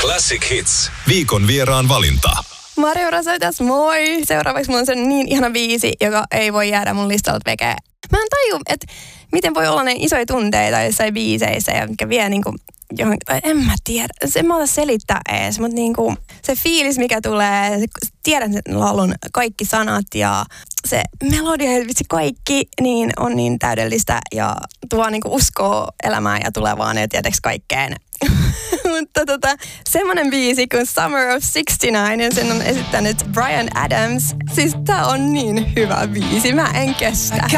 Classic Hits. Viikon vieraan valinta. Mario Rasoitas, moi! Seuraavaksi mulla on se niin ihana biisi, joka ei voi jäädä mun listalta veke. Mä en taju, että miten voi olla ne isoja tunteita jossain biiseissä ja mikä vie niinku johon, en mä tiedä, en mä ota selittää ees, mutta niinku se fiilis mikä tulee, tiedän sen laulun kaikki sanat ja se melodia ja vitsi kaikki niin on niin täydellistä ja tuo niinku uskoa elämään ja tulevaan ja tietysti kaikkeen. Mutta semmonen biisi kuin Summer of 69 ja sen on esittänyt Bryan Adams. Siis tää on niin hyvä biisi, mä en kestä.